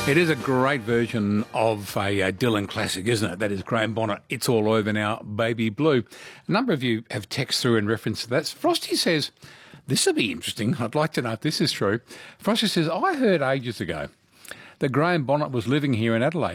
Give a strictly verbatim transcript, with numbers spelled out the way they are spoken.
It is a great version of a, uh Dylan classic, isn't it? That is Graham Bonnet, It's All Over Now, Baby Blue. A number of you have texted through in reference to that. Frosty says, this will be interesting. I'd like to know if this is true. Frosty says, I heard ages ago that Graham Bonnet was living here in Adelaide.